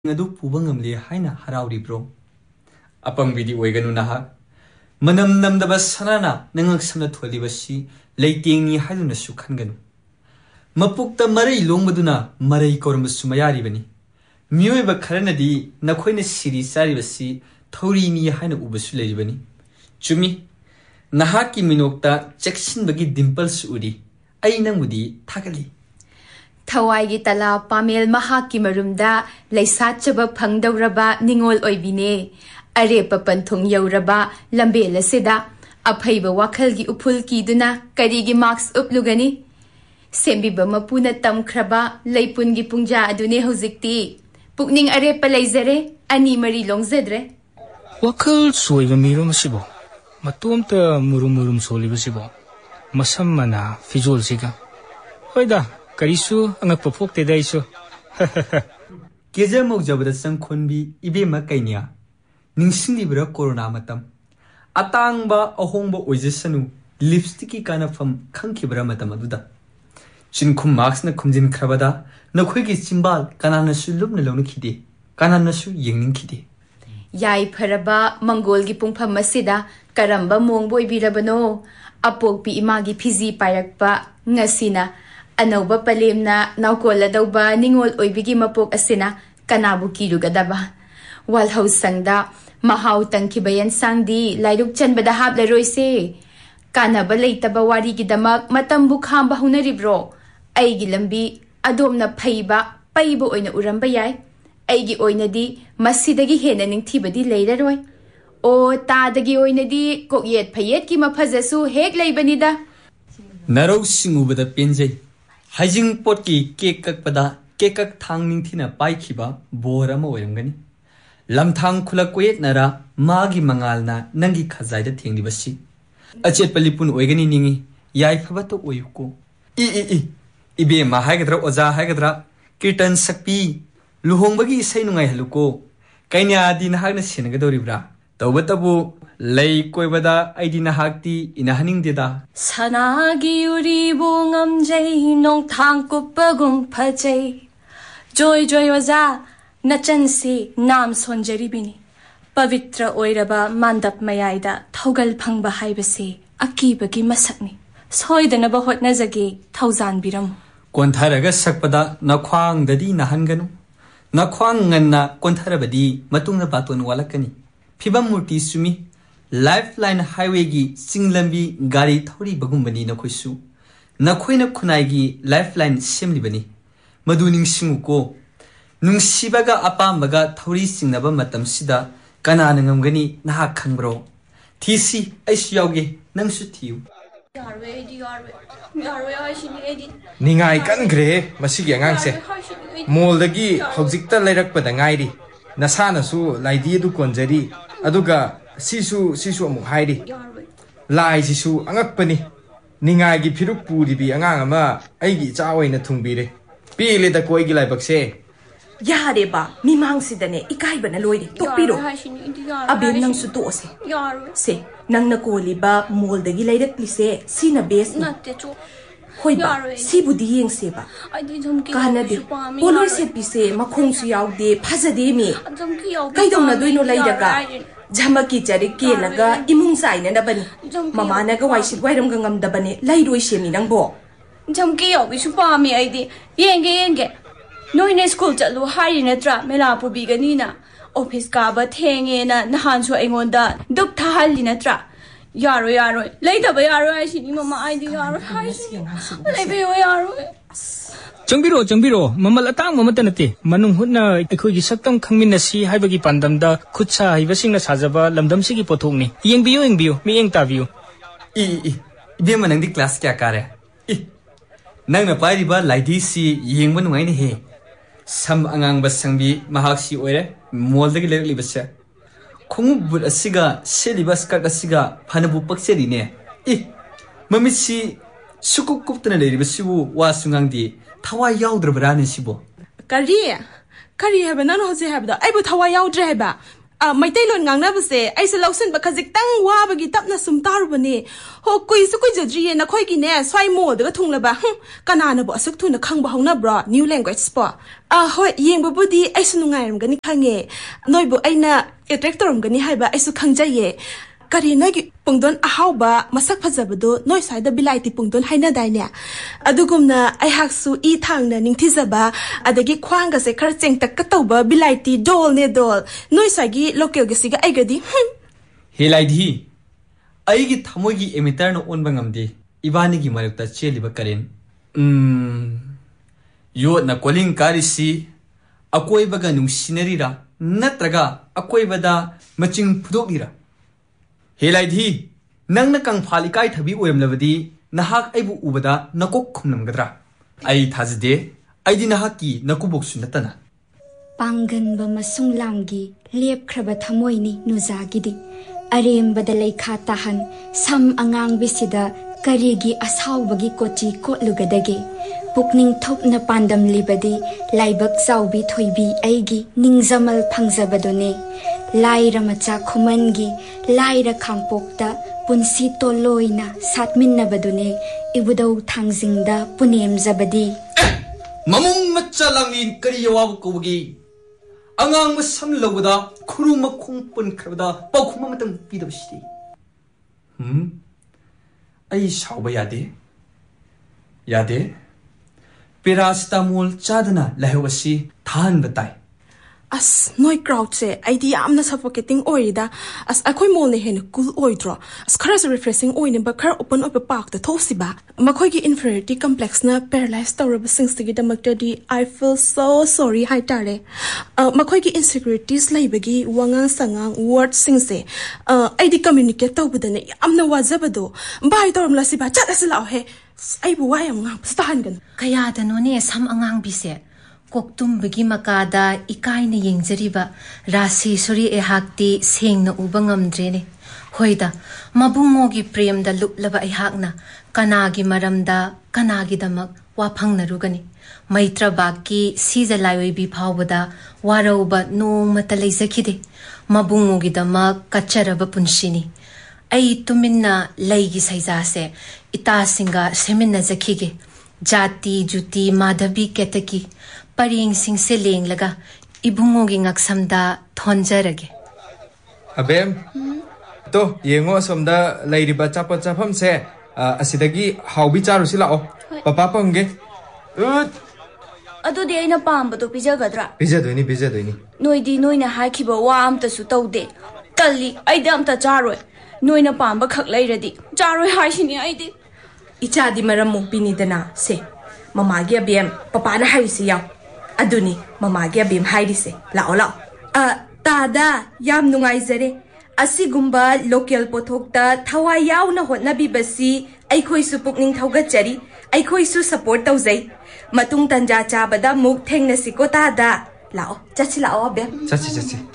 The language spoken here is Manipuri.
ꯑꯗꯨ ꯄꯨꯕ ꯉꯝꯂꯦ ꯍꯥꯏꯅ ꯍꯔꯥꯎꯔꯤꯕ꯭ꯔꯣ? ꯑꯄꯪꯕꯤꯗꯤ ꯑꯣꯏꯒꯅꯨ ꯅꯍꯥꯛ꯫ ꯃꯅꯝ ꯅꯝꯗꯕ ꯁꯅꯥꯅ ꯅꯉꯛ ꯁꯝꯅ ꯊꯣꯜꯂꯤꯕꯁꯤ ꯂꯩꯇꯦꯡꯅꯤ ꯍꯥꯏꯗꯨꯅꯁꯨ ꯈꯟꯒꯅꯨ꯫ ꯃꯄꯨꯛꯇ ꯃꯔꯩ ꯂꯣꯡꯕꯗꯨꯅ ꯃꯔꯩ ꯀꯧꯔꯝꯕꯁꯨ ꯃꯌꯥꯔꯤꯕꯅꯤ꯫ ꯃꯤꯑꯣꯏꯕ ꯈꯔꯅꯗꯤ ꯅꯈꯣꯏꯅ ꯁꯤꯔꯤ ꯆꯥꯔꯤꯕꯁꯤ ꯊꯧꯔꯤꯅꯤ ꯍꯥꯏꯅ ꯎꯕꯁꯨ ꯂꯩꯔꯤꯕꯅꯤ꯫ ꯆꯨꯝꯃꯤ, ꯅꯍꯥꯛꯀꯤ ꯃꯤꯅꯣꯛꯇ ꯆꯦꯛꯁꯤꯟꯕꯒꯤ ꯗꯤꯝꯄꯜꯁꯨ ꯎꯔꯤ꯫ ꯑꯩ ꯅꯪꯕꯨꯗꯤ ꯊꯥꯒꯠꯂꯤ꯫ ꯊꯋꯥꯏꯒꯤ ꯇꯂꯥ ꯄꯥꯃꯦꯜ ꯃꯍꯥꯛꯀꯤ ꯃꯔꯨꯝꯗ ꯂꯩꯁꯥꯠꯆꯕ ꯐꯪꯗꯧꯔꯕ ꯅꯤꯡꯉꯣꯜ ꯑꯣꯏꯕꯤꯅꯦ꯫ ꯑꯔꯦꯞꯄ ꯄꯟꯊꯨꯡ ꯌꯧꯔꯕ ꯂꯝꯕꯦꯜ ꯑꯁꯤꯗ ꯑꯐꯩꯕ ꯋꯥꯈꯜꯒꯤ ꯎꯐꯨꯜ ꯀꯤꯗꯨꯅ ꯀꯔꯤꯒꯤ ꯃꯥꯛꯁ ꯎꯞꯂꯨꯒꯅꯤ? ꯁꯦꯝꯕꯤꯕ ꯃꯄꯨꯅ ꯇꯝꯈ꯭ꯔꯕ ꯂꯩꯄꯨꯟꯒꯤ ꯄꯨꯡꯖꯥ ꯑꯗꯨꯅꯦ ꯍꯧꯖꯤꯛꯇꯤ꯫ ꯄꯨꯛꯅꯤꯡ ꯑꯔꯦꯞꯄ ꯂꯩꯖꯔꯦ, ꯑꯅꯤ ꯃꯔꯤ ꯂꯣꯡꯖꯗ꯭ꯔꯦ꯫ ꯋꯥꯈꯜ ꯁꯣꯏꯕ ꯃꯤꯔꯣꯝ ꯑꯁꯤꯕꯣ, ꯃꯇꯣꯝꯇ ꯃꯨꯔꯨꯝ ꯃꯨꯔꯨꯝ ꯁꯣꯜꯂꯤꯕꯁꯤꯕꯣ, ꯃꯁꯝ ꯃꯅꯥ ꯐꯤꯖꯣꯜꯁꯤꯒ꯫ ꯍꯣꯏꯗ, ꯀꯔꯤꯁꯨ ꯑꯉꯛꯄ ꯄꯣꯛꯇꯦꯗ ꯑꯩꯁꯨ꯫ ꯀꯦꯖ ꯃꯧꯖꯕꯗ ꯆꯪꯈꯣꯟꯕꯤ ꯏꯕꯦꯝꯃ ꯀꯩꯅ꯭ꯌꯥ, ꯅꯤꯡꯁꯤꯡꯂꯤꯕ꯭ꯔꯥ ꯀꯣꯔꯣꯅꯥ ꯃꯇꯝ? ꯑꯇꯥꯡꯕ ꯑꯍꯣꯡꯕ ꯑꯣꯏꯖꯁꯅꯨ, ꯂꯤꯞꯁꯇꯤꯛꯀꯤ ꯀꯥꯟꯅꯐꯝ ꯈꯪꯈꯤꯕ꯭ꯔꯥ ꯃꯇꯝ ꯑꯗꯨꯗ? ꯆꯤꯟꯈꯨꯝ ꯃꯥꯛꯁꯅ ꯈꯨꯝꯖꯤꯟꯈ꯭ꯔꯕꯗ ꯅꯈꯣꯏꯒꯤ ꯆꯤꯝꯕꯥꯜ ꯀꯅꯥꯅꯁꯨ ꯂꯨꯞꯅ ꯂꯧꯅꯈꯤꯗꯦ, ꯀꯅꯥꯅꯁꯨ ꯌꯦꯡꯅꯤꯡꯈꯤꯗꯦ꯫ ꯌꯥꯏꯐꯔꯕ ꯃꯪꯒꯣꯜꯒꯤ ꯄꯨꯡꯐꯝ ꯑꯁꯤꯗ ꯀꯔꯝꯕ ꯃꯣꯡꯕ ꯑꯣꯏꯕꯤꯔꯕꯅꯣ? ꯑꯄꯣꯛꯄꯤ ꯏꯃꯥꯒꯤ ꯐꯤꯖꯤ ꯄꯥꯏꯔꯛꯄ ꯉꯁꯤꯅ ꯑꯅꯧꯕ ꯄꯂꯦꯝꯅ ꯅꯥꯎꯀꯣꯜꯂꯗꯧꯕ ꯅꯤꯡꯉꯣꯜ ꯑꯣꯏꯕꯤꯒꯤ ꯃꯄꯣꯛ ꯑꯁꯤꯅ ꯀꯅꯥꯕꯨ ꯀꯤꯔꯨꯒꯗꯕ? ꯋꯥꯜꯍꯧꯁꯪꯗ ꯃꯍꯥꯎ ꯇꯪꯈꯤꯕ ꯌꯦꯟꯁꯥꯡꯗꯤ ꯂꯥꯏꯔꯨꯛ ꯆꯟꯕꯗ ꯍꯥꯞꯂꯔꯣꯏꯁꯦ꯫ ꯀꯥꯟꯅꯕ ꯂꯩꯇꯕ ꯋꯥꯔꯤꯒꯤꯗꯃꯛ ꯃꯇꯝꯕꯨ ꯈꯥꯝꯕ ꯍꯧꯅꯔꯤꯕ꯭ꯔꯣ? ꯑꯩꯒꯤ ꯂꯝꯕꯤ ꯑꯗꯣꯝꯅ ꯐꯩꯕ ꯄꯩꯕ ꯑꯣꯏꯅ ꯎꯔꯝꯕ ꯌꯥꯏ꯫ ꯑꯩꯒꯤ ꯑꯣꯏꯅꯗꯤ ꯃꯁꯤꯗꯒꯤ ꯍꯦꯟꯅ ꯅꯤꯡꯊꯤꯕꯗꯤ ꯂꯩꯔꯔꯣই꯫ ꯑꯣ ꯇꯥꯗꯒꯤ ꯑꯣꯏꯅꯗꯤ ꯀꯣꯛꯌꯦꯠ ꯐꯌꯦꯠꯀꯤ ꯃꯐꯖꯁꯨ ꯍꯦꯛ ꯂꯩꯕꯅꯤꯗ꯫ ꯅꯔꯧꯁꯤꯡ ꯎꯕꯗ ꯄꯦꯟꯖꯩ꯫ ꯍꯩꯖꯤꯡꯄꯣꯠꯀꯤ ꯀꯦꯛ ꯀꯛꯄꯗ ꯀꯦꯛꯀꯛ ꯊꯥꯡ ꯅꯤꯡꯊꯤꯅ ꯄꯥꯏꯈꯤꯕ ꯕꯣꯔ ꯑꯃ ꯑꯣꯏꯔꯝꯒꯅꯤ꯫ ꯂꯝꯊꯥꯡ ꯈꯨꯂꯛ ꯀꯣꯌꯦꯠꯅꯔ ꯃꯥꯒꯤ ꯃꯉꯥꯜꯅ ꯅꯪꯒꯤ ꯈꯖꯥꯏꯗ ꯊꯦꯡꯂꯤꯕꯁꯤ꯫ ꯑꯆꯦꯠꯄ ꯂꯤꯄꯨꯟ ꯑꯣꯏꯒꯅꯤ ꯅꯤꯡꯉꯤ, ꯌꯥꯏꯐꯕꯇ ꯑꯣꯏꯌꯨꯀꯣ꯫ ꯏꯕꯦꯝꯃ ꯍꯥꯏꯒꯗ꯭ꯔꯥ ꯑꯣꯖꯥ ꯍꯥꯏꯒꯗ꯭ꯔꯥ, ꯀꯤꯔꯇꯟ ꯁꯛꯄꯤ, ꯂꯨꯍꯣꯡꯕꯒꯤ ꯏꯁꯩ ꯅꯨꯡꯉꯥꯏꯍꯜꯂꯨꯀꯣ꯫ ꯀꯩꯅ꯭ꯌꯥꯗꯤ ꯅꯍꯥꯛꯅ ꯁꯦꯟꯅꯒꯗꯧꯔꯤꯕ꯭ꯔꯥ? ꯇꯧꯕꯇꯕꯨ ꯂꯩ ꯀꯣꯏꯕꯗ ꯑꯩꯗꯤ ꯅꯍꯥꯛꯇꯤ ꯏꯅꯍꯟꯅꯤꯡꯗꯦꯗ꯫ ꯁꯅꯥꯒꯤ ꯎꯔꯤꯕꯨ ꯉꯝꯖꯩ, ꯅꯣꯡꯊꯥꯡ ꯀꯨꯞꯄꯒꯨꯝ ꯐꯖꯩ꯫ ꯖꯣꯏ ꯖꯣꯏ ꯑꯣꯖꯥ, ꯅꯆꯟꯁꯤ ꯅꯥꯝ ꯁꯣꯟꯖꯔꯤꯕꯤꯅꯤ꯫ ꯄꯕꯤꯇ꯭ꯔ ꯑꯣꯏꯔꯕ ꯃꯥꯟꯗꯞ ꯃꯌꯥꯏꯗ ꯊꯧꯒꯜ ꯐꯪꯕ ꯍꯥꯏꯕꯁꯤ ꯑꯀꯤꯕꯒꯤ ꯃꯁꯛꯅꯤ꯫ ꯁꯣꯏꯗꯅꯕ ꯍꯣꯠꯅꯖꯒꯦ, ꯊꯧꯖꯥꯟꯕꯤꯔꯝꯃꯨ꯫ ꯀꯣꯟꯊꯔꯒ ꯁꯛꯄꯗ ꯅꯈ꯭ꯋꯥꯡꯗꯗꯤ ꯅꯥꯍꯟꯒꯅꯨ꯫ ꯅꯈ꯭ꯋꯥꯡ ꯉꯟꯅ ꯀꯣꯟꯊꯔꯕꯗꯤ ꯃꯇꯨꯡꯗ ꯕꯥꯇꯣꯟ ꯋꯥꯠꯂꯛꯀꯅꯤ꯫ ꯐꯤꯕꯝ ꯃꯨꯔꯇꯤ ꯆꯨꯝꯃꯤ꯫ ꯂꯥꯏꯐ ꯂꯥꯏꯟ ꯍꯥꯏꯋꯦꯒꯤ ꯆꯤꯡ ꯂꯝꯕꯤ ꯒꯥꯔꯤ ꯊꯧꯔꯤꯕꯒꯨꯝꯕꯅꯤ ꯅꯈꯣꯏꯁꯨ꯫ ꯅꯈꯣꯏꯅ ꯈꯨꯟꯅꯥꯏꯒꯤ ꯂꯥꯏꯐ ꯂꯥꯏꯟ ꯁꯦꯝꯂꯤꯕꯅꯤ꯫ ꯃꯗꯨ ꯅꯤꯡꯁꯤꯡꯉꯨꯀꯣ꯫ ꯅꯨꯡꯁꯤꯕꯒ ꯑꯄꯥꯝꯕꯒ ꯊꯧꯔꯤ ꯆꯤꯡꯅꯕ ꯃꯇꯝꯁꯤꯗ ꯀꯅꯥꯅ ꯉꯝꯒꯅꯤ ꯅꯍꯥꯛ ꯈꯪꯕ꯭ꯔꯣ? ꯊꯤꯁꯤ, ꯑꯩꯁꯨ ꯌꯥꯎꯒꯦ, ꯅꯪꯁꯨ ꯊꯤꯌꯨ꯫ ꯅꯤꯡꯉꯥꯏ ꯀꯟꯈ꯭ꯔꯦꯍꯦ ꯃꯁꯤꯒꯤ ꯑꯉꯥꯡꯁꯦ꯫ ꯃꯣꯜꯗꯒꯤ ꯍꯧꯖꯤꯛꯇ ꯂꯩꯔꯛꯄꯗ ꯉꯥꯏꯔꯤ꯫ ꯅꯁꯥꯅꯁꯨ ꯂꯥꯏꯗꯤ ꯑꯗꯨ ꯀꯣꯟꯖꯔꯤ, ꯑꯗꯨꯒ ꯁꯤꯁꯨ ꯑꯃꯨꯛ ꯍꯥꯏꯔꯤ꯫ ꯂꯥꯏꯁꯤꯁꯨ ꯑꯉꯛꯄꯅꯤ꯫ ꯅꯤꯡꯉꯥꯏꯒꯤ ꯐꯤꯔꯨꯛ ꯄꯨꯔꯤꯕꯤ ꯑꯉꯥꯡ ꯑꯃ ꯑꯩꯒꯤ ꯏꯆꯥ ꯑꯣꯏꯅ ꯊꯨꯡꯕꯤꯔꯦ꯫ ꯄꯦꯜꯂꯦꯗꯀꯣ ꯑꯩꯒꯤ ꯂꯥꯏꯕꯛꯁꯦ꯫ ꯌꯥꯔꯦꯕ, ꯃꯤꯃꯥꯡꯁꯤꯗꯅꯦ ꯏꯀꯥꯏꯕꯅ ꯂꯣꯏꯔꯦ, ꯇꯣꯛꯄꯤꯔꯣ꯫ ꯑꯕꯦꯝ ꯅꯪꯁꯨ ꯇꯣꯛꯑꯁꯦ꯫ ꯁꯦ, ꯅꯪꯅ ꯀꯣꯜꯂꯤꯕ ꯃꯣꯜꯗꯒꯤ ꯂꯩꯔꯛꯂꯤꯁꯦ ꯁꯤꯅ ꯕꯦꯁꯅꯤ꯫ ꯍꯣꯏꯕ, ꯁꯤꯕꯨꯗꯤ ꯌꯦꯡꯁꯦꯕ꯫ ꯀꯥꯟꯅꯗꯦ, ꯄꯣꯠꯂꯣꯏ ꯁꯦꯠꯄꯤꯁꯦ ꯃꯈꯣꯡꯁꯨ ꯌꯥꯎꯗꯦ, ꯐꯖꯗꯦ ꯃꯤ꯫ ꯀꯩꯗꯧꯅꯗꯣꯏꯅꯣ ꯂꯩꯔꯒ? ꯖꯃꯛꯀꯤ ꯆꯔꯤꯛ ꯀꯦꯜꯂꯒ ꯏꯃꯨꯡ ꯆꯥꯏꯅꯅꯕꯅꯤ꯫ ꯃꯃꯥꯅꯒ ꯋꯥꯏꯁꯤꯠ ꯋꯥꯏꯔꯝꯒ ꯉꯝꯗꯕꯅꯦ, ꯂꯩꯔꯣꯏ ꯁꯦꯝꯃꯤ ꯅꯪꯕꯣ꯫ ꯖꯝꯀꯤ ꯌꯥꯎꯕꯤꯁꯨ ꯄꯥꯝꯃꯤ ꯑꯩꯗꯤ꯫ ꯌꯦꯡꯒꯦ꯫ ꯅꯣꯏꯅ ꯁ꯭ꯀꯨꯜ ꯆꯠꯂꯨ ꯍꯥꯏꯔꯤ ꯅꯠꯇ꯭ꯔꯥ ꯃꯦꯂꯥ ꯄꯨꯕꯤꯒꯅꯤꯅ? ꯑꯣꯐꯤꯁ ꯀꯥꯕ ꯊꯦꯡꯉꯦꯅ ꯅꯍꯥꯟꯁꯨ ꯑꯩꯉꯣꯟꯗ ꯗꯨꯛ ꯊꯥꯍꯜꯂꯤ ꯅꯠꯇ꯭ꯔꯥ? ꯌꯥꯔꯣꯏ, ꯂꯩꯇꯕ ꯌꯥꯔꯣꯏ ꯍꯥꯏꯁꯤꯅꯤ ꯃꯃꯥ, ꯑꯩꯗꯤ ꯌꯥꯔꯣꯏ ꯍꯥꯏꯁꯤꯅꯤ꯫ ꯂꯩꯕꯤꯌꯣ, ꯌꯥꯔꯣꯏ꯫ ꯆꯪꯕꯤꯔꯣ, ꯃꯃꯜ ꯑꯇꯥꯡꯕ ꯑꯃꯠꯇ ꯅꯠꯇꯦ꯫ ꯃꯅꯨꯡ ꯍꯨꯠꯅ ꯑꯩꯈꯣꯏꯒꯤ ꯁꯛꯇꯝ ꯈꯪꯃꯤꯟꯅꯁꯤ ꯍꯥꯏꯕꯒꯤ ꯄꯥꯟꯗꯝꯗ ꯈꯨꯠ ꯁꯥ ꯍꯩꯕꯁꯤꯡꯅ ꯁꯥꯖꯕ ꯂꯝꯗꯝꯁꯤꯒꯤ ꯄꯣꯠꯊꯣꯛꯅꯤ꯫ ꯌꯦꯡꯕꯤꯌꯨ, ꯃꯤꯠꯌꯦꯡ ꯇꯥꯕꯤꯌꯨ꯫ ꯏꯕꯦꯝꯃ ꯅꯪꯗꯤ ꯀ꯭ꯂꯥꯁ ꯀꯌꯥ ꯀꯥꯔꯦ? ꯅꯪꯅ ꯄꯥꯏꯔꯤꯕ ꯂꯥꯏꯙꯤꯁꯤ ꯌꯦꯡꯕ ꯅꯨꯡꯉꯥꯏꯅꯦꯍꯦ꯫ ꯁꯝ ꯑꯉꯥꯡꯕ ꯁꯪꯕꯤ ꯃꯍꯥꯛꯁꯤ ꯑꯣꯏꯔꯦ ꯃꯣꯜꯗꯒꯤ ꯂꯩꯔꯛꯂꯤꯕꯁꯦ꯫ ꯈꯣꯡꯎꯞ ꯕꯨꯠ ꯑꯁꯤꯒ ꯁꯦꯠꯂꯤꯕ ꯁ꯭ꯀꯔꯠ ꯑꯁꯤꯒ ꯐꯅꯕꯨ ꯄꯛꯆꯔꯤꯅꯦ꯫ ꯃꯃꯤꯠꯁꯤ ꯁꯨꯀꯨꯞ ꯀꯨꯞꯇꯅ ꯂꯩꯔꯤꯕꯁꯤꯕꯨ ꯋꯥꯁꯨ ꯉꯥꯡꯗꯦ, ꯊꯋꯥꯏ ꯌꯥꯎꯗ꯭ꯔꯕ꯭ꯔꯥꯅꯦ ꯁꯤꯕꯣ? ꯀꯔꯤ ꯍꯥꯏꯕ ꯅꯪꯅ ꯍꯧꯖꯤꯛ ꯍꯥꯏꯕꯗꯣ? ꯑꯩꯕꯨ ꯊꯋꯥꯏ ꯌꯥꯎꯗ꯭ꯔꯦ ꯍꯥꯏꯕ? ꯃꯩꯇꯩꯂꯣꯟ ꯉꯥꯡꯅꯕꯁꯦ ꯑꯩꯁꯨ ꯂꯧꯁꯤꯟꯕ ꯈꯖꯤꯛꯇꯪ ꯋꯥꯕꯒꯤ ꯇꯞꯅ ꯁꯨꯝ ꯇꯥꯔꯨꯕꯅꯦ ꯍꯣ ꯀꯨꯏꯁꯨ ꯀꯨꯏꯖꯗ꯭ꯔꯤꯌꯦ ꯅꯈꯣꯏꯒꯤꯅꯦ ꯁ꯭ꯋꯥꯏ ꯃꯣꯜꯗꯒ ꯊꯨꯡꯂꯕ ꯀꯅꯥꯅꯕꯨ ꯑꯁꯨꯛ ꯊꯨꯅ ꯈꯪꯕ ꯍꯧꯅꯕ꯭ꯔꯣ ꯅ꯭ꯌꯨ ꯂꯦꯡꯒ꯭ꯋꯦꯖꯄꯣ ꯍꯣꯏ ꯌꯦꯡꯕꯕꯨꯗꯤ ꯑꯩꯁꯨ ꯅꯨꯡꯉꯥꯏꯔꯝꯒꯅꯤ ꯈꯪꯉꯦ ꯅꯣꯏꯕꯨ ꯑꯩꯅ ꯑꯦꯇ꯭ꯔꯦꯛ ꯇꯧꯔꯝꯒꯅꯤ ꯍꯥꯏꯕ ꯑꯩꯁꯨ ꯈꯪꯖꯩꯌꯦ ꯀꯔꯤ ꯅꯣꯏꯒꯤ ꯄꯨꯡꯗꯣꯟ ꯑꯍꯥꯎꯕ ꯃꯁꯛ ꯐꯖꯕꯗꯣ ꯅꯣꯏ ꯁ꯭ꯋꯥꯏꯗ ꯕꯤꯂꯥꯏꯇꯤ ꯄꯨꯡꯗꯣꯟ ꯍꯥꯏꯅꯗꯥꯏꯅꯦ ꯑꯗꯨꯒꯨꯝꯅ ꯑꯩꯍꯥꯛꯁꯨ ꯏ ꯊꯥꯡꯅ ꯅꯤꯡꯊꯤꯖꯕ ꯑꯗꯒꯤ ꯈ꯭ꯋꯥꯡꯒꯁꯦ ꯈꯔ ꯆꯦꯡꯇꯛꯀ ꯇꯧꯕ ꯕꯤꯂꯥꯏꯇꯤ ꯗꯣꯜꯅꯦ ꯗꯣꯜ ꯅꯣꯏ ꯁ꯭ꯋꯥꯏꯒꯤ ꯂꯣꯀꯦꯜꯒꯤꯁꯤꯒ ꯑꯩꯒꯗꯤ ꯍꯦ ꯂꯥꯏꯙꯤ ꯑꯩꯒꯤ ꯊꯃꯣꯏꯒꯤ ꯑꯦꯃꯤꯇꯔꯅ ꯑꯣꯟꯕ ꯉꯝꯗꯦ ꯏꯕꯥꯅꯤꯒꯤ ꯃꯔꯛꯇ ꯆꯦꯜꯂꯤꯕ ꯀꯔꯦꯟ ꯌꯣꯠꯅ ꯀꯣꯂꯤꯡ ꯀꯥꯔꯤꯁꯤ ꯑꯀꯣꯏꯕꯒ ꯅꯨꯡꯁꯤꯅꯔꯤꯔꯥ ꯅꯠꯇ꯭ꯔꯒ ꯑꯀꯣꯏꯕꯗ ꯃꯆꯤꯡ ꯐꯨꯗꯣꯛꯂꯤꯔꯥ ꯍꯦ ꯂꯥꯏꯙꯤ ꯅꯪꯅ ꯀꯪꯐꯥꯜ ꯏꯀꯥꯏ ꯊꯕꯤ ꯑꯣꯏꯔꯝꯂꯕꯗꯤ ꯅꯍꯥꯛ ꯑꯩꯕꯨ ꯎꯕꯗ ꯅꯀꯣꯛ ꯈꯨꯝꯂꯝꯒꯗ꯭ꯔꯥ ꯑꯩ ꯊꯥꯖꯗꯦ ꯑꯩꯗꯤ ꯅꯍꯥꯛꯀꯤ ꯅꯀꯨꯕꯣꯛꯁꯨ ꯅꯠꯇꯅ ꯄꯥꯡꯒꯟꯕ ꯃꯁꯨꯡ ꯂꯥꯝꯒꯤ ꯂꯦꯞꯈ꯭ꯔꯕ ꯊꯃꯣꯏꯅꯤ ꯅꯨꯖꯥꯒꯤꯗꯤ ꯑꯔꯦꯝꯕꯗ ꯂꯩꯈꯥ ꯇꯥꯍꯟ ꯁꯝ ꯑꯉꯥꯡꯕꯤꯁꯤꯗ ꯀꯔꯤꯒꯤ ꯑꯁꯥꯎꯕꯒꯤ ꯀꯣꯆꯤ ꯀꯣꯠꯂꯨꯒꯗꯒꯦ ꯄꯨꯛꯅꯤꯡ ꯊꯨꯞꯅ ꯄꯥꯟꯗꯝꯂꯤꯕꯗꯤ ꯂꯥꯏꯕꯛ ꯆꯥꯎꯕꯤ ꯊꯣꯏꯕꯤ ꯑꯩꯒꯤ ꯅꯤꯡꯖꯃꯜ ꯐꯪꯖꯕꯗꯨꯅꯦ ꯂꯥꯏꯔ ꯃꯆꯥ ꯈꯨꯃꯟꯒꯤ ꯂꯥꯏꯔ ꯈꯥꯡꯄꯣꯛꯇ ꯄꯨꯟꯁꯤ ꯇꯣꯜꯂꯣꯏꯅ ꯁꯥꯠꯃꯤꯟꯅꯕꯗꯨꯅꯦ ꯏꯕꯨꯗꯧ ꯊꯥꯡꯖꯤꯡꯗ ꯄꯨꯅꯦꯝꯖꯕꯗꯤ ꯃꯃꯨꯡ ꯃꯆꯥ ꯂꯥꯡꯂꯤ ꯀꯔꯤ ꯑꯋꯥꯕ ꯀꯧꯕꯒꯦ ꯑꯉꯥꯡꯕ ꯁꯝ ꯂꯧꯕꯗ ꯈꯨꯔꯨ ꯃꯈꯣꯡ ꯄꯨꯟꯈ꯭ꯔꯕꯗ ꯄꯥꯎꯈꯨꯝ ꯑꯃꯇꯪ ꯄꯤꯗꯕꯁꯤꯗꯤ ꯑꯩ ꯁꯥꯎꯕ ꯌꯥꯗꯦ ꯄꯦꯔꯥꯁꯤꯇꯥꯃꯣꯜ ꯆꯥꯗꯅ ꯂꯥꯏꯍꯧ ꯑꯁꯤ ꯊꯥꯍꯟꯕ ꯇꯥꯏ ꯑꯁ ꯅꯣꯏ ꯀ꯭ꯔꯥꯎꯗꯁꯦ ꯑꯩꯗꯤ ꯌꯥꯝꯅ ꯁꯐꯣꯀꯦꯇꯤꯡ ꯑꯣꯏꯔꯤꯗ ꯑꯁ ꯑꯩꯈꯣꯏ ꯃꯣꯜꯅ ꯍꯦꯟꯅ ꯀꯨꯜ ꯑꯣꯏꯗ꯭ꯔꯣ ꯑꯁ ꯈꯔꯁꯨ ꯔꯤꯐ꯭ꯔꯦꯁꯤꯡ ꯑꯣꯏꯅꯕ ꯈꯔ ꯑꯣꯄꯟ ꯑꯣꯏꯕ ꯄꯥꯔꯛꯇ ꯊꯣꯛꯁꯤꯕ ꯃꯈꯣꯏꯒꯤ ꯏꯟꯐꯦꯔꯤꯌꯔꯤꯇꯤ ꯀꯝꯄ꯭ꯂꯦꯛꯁꯅ ꯄꯦꯔꯥꯂꯥꯏꯁ ꯇꯧꯔꯕꯁꯤꯡꯁꯤꯒꯤꯗꯃꯛꯇꯗꯤ ꯑꯥꯏ ꯐꯤꯜ ꯁꯣ ꯁꯣꯔꯤ ꯍꯥꯏꯇꯥꯔꯦ ꯃꯈꯣꯏꯒꯤ ꯏꯟꯁꯦꯀ꯭ꯌꯨꯔꯤꯇꯤꯁ ꯂꯩꯕꯒꯤ ꯋꯥꯉꯥꯡ ꯁꯉꯥꯡ ꯋꯥꯔꯗꯁꯤꯡꯁꯦ ꯑꯩꯗꯤ ꯀꯝꯃ꯭ꯌꯨꯅꯤꯀꯦꯠ ꯇꯧꯕꯗꯅꯦ ꯌꯥꯝꯅ ꯋꯥꯖꯕꯗꯣ ꯚꯥꯏ ꯇꯧꯔꯝꯂꯁꯤꯕ ꯆꯠꯂꯁꯤ ꯂꯥꯛꯑꯣꯍꯦ ꯑꯩꯕꯨ ꯋꯥ ꯌꯥꯝ ꯉꯥꯡꯕꯁꯨ ꯇꯥꯍꯟꯒꯅꯨ ꯀꯌꯥꯗꯅꯣꯅꯦ ꯁꯝ ꯑꯉꯥꯡꯕꯤꯁꯦ ꯀꯣꯛꯇꯨꯝꯕꯒꯤ ꯃꯀꯥꯗ ꯏꯀꯥꯏꯅ ꯌꯦꯡꯖꯔꯤꯕ ꯔꯥꯁꯦꯁꯣꯔꯤ ꯑꯩꯍꯥꯛꯇꯤ ꯁꯦꯡꯅ ꯎꯕ ꯉꯝꯗ꯭ꯔꯦꯅꯦ ꯍꯣꯏꯗ ꯃꯕꯨꯡꯉꯣꯒꯤ ꯄ꯭ꯔꯦꯝꯗ ꯂꯨꯞꯂꯕ ꯑꯩꯍꯥꯛꯅ ꯀꯅꯥꯒꯤ ꯃꯔꯝꯗ ꯀꯅꯥꯒꯤꯗꯃꯛ ꯋꯥꯐꯪꯅꯔꯨꯒꯅꯤ ꯃꯩꯇ꯭ꯔꯕꯥꯛꯀꯤ ꯁꯤꯖ ꯂꯥꯏꯑꯣꯏꯕꯤ ꯐꯥꯎꯕꯗ ꯋꯥꯔꯧꯕ ꯅꯣꯡꯃꯇ ꯂꯩꯖꯈꯤꯗꯦ ꯃꯕꯨꯡꯉꯣꯒꯤꯗꯃꯛ ꯀꯠꯆꯔꯕ ꯄꯨꯟꯁꯤꯅꯤ ꯑꯩ ꯇꯨꯃꯤꯟꯅ ꯂꯩꯒꯤ ꯁꯩꯖꯥꯁꯦ ꯏꯇꯥꯁꯤꯡꯒ ꯁꯦꯝꯃꯤꯟꯅꯖꯈꯤꯒꯦ ꯖꯥꯇꯤ ꯖꯨꯇꯤ ꯃꯥꯙꯕꯤ ꯀꯦꯇꯀꯤ ꯄꯔꯦꯡꯁꯤꯡꯁꯦ ꯂꯦꯡꯂꯒ ꯏꯕꯨꯡꯉꯣꯒꯤ ꯉꯛꯁꯝꯗ ꯊꯣꯟꯖꯔꯒꯦ ꯑꯕꯦꯝ ꯇꯣ ꯌꯦꯡꯉꯣ ꯑꯁꯣꯝꯗ ꯂꯩꯔꯤꯕ ꯑꯆꯥꯄꯣꯠ ꯆꯥꯐꯝꯁꯦ ꯑꯁꯤꯗꯒꯤ ꯍꯥꯎꯕꯤ ꯆꯥꯔꯨꯁꯤ ꯂꯥꯛꯑꯣ ꯄꯄꯥ ꯄꯝꯒꯦ ꯑꯗꯨꯗꯤ ꯑꯩꯅ ꯄꯥꯝꯕꯗꯣ ꯄꯤꯖꯒꯗ꯭ꯔꯥ ꯄꯤꯖꯗꯣꯏꯅꯤ ꯅꯣꯏꯗꯤ ꯅꯣꯏꯅ ꯍꯥꯏꯈꯤꯕ ꯋꯥ ꯑꯝꯇꯁꯨ ꯇꯧꯗꯦ ꯇꯜꯂꯤ ꯑꯩꯗꯤ ꯑꯝꯇ ꯆꯥꯔꯣꯏ ꯅꯣꯏꯅ ꯄꯥꯝꯕ ꯈꯛ ꯂꯩꯔꯗꯤ ꯆꯥꯔꯣꯏ ꯍꯥꯏꯁꯤꯅꯤ ꯑꯩꯗꯤ ꯏꯆꯥꯗꯤ ꯃꯔꯝ ꯃꯣꯛꯄꯤꯅꯤꯗꯅ ꯁꯦ ꯃꯃꯥꯒꯤ ꯑꯕꯦꯝ ꯄꯄꯥꯅ ꯍꯥꯏꯔꯤꯁꯤ ꯌꯥꯎ ꯑꯗꯨꯅꯤ ꯃꯃꯥꯒꯤ ꯑꯕꯦꯝ ꯍꯥꯏꯔꯤꯁꯦ ꯂꯥꯛꯑꯣ ꯇꯥꯗ ꯌꯥꯝ ꯅꯨꯡꯉꯥꯏꯖꯔꯦ ꯑꯁꯤꯒꯨꯝꯕ ꯂꯣꯀꯦꯜ ꯄꯣꯠꯊꯣꯛꯇ ꯊꯋꯥꯏ ꯌꯥꯎꯅ ꯍꯣꯠꯅꯕꯤꯕꯁꯤ ꯑꯩꯈꯣꯏꯁꯨ ꯄꯨꯛꯅꯤꯡ ꯊꯧꯒꯠꯆꯔꯤ ꯑꯩꯈꯣꯏꯁꯨ ꯁꯄꯣꯔꯠ ꯇꯧꯖꯩ ꯃꯇꯨꯡ ꯇꯟꯖꯥ ꯆꯥꯕꯗ ꯑꯃꯨꯛ ꯊꯦꯡꯅꯁꯤꯀꯣ ꯇꯥꯗ ꯂꯥꯛꯑꯣ ꯆꯠꯁꯤ ꯂꯥꯛꯑꯣ ꯑꯕꯦꯝ ꯆꯠꯁꯤ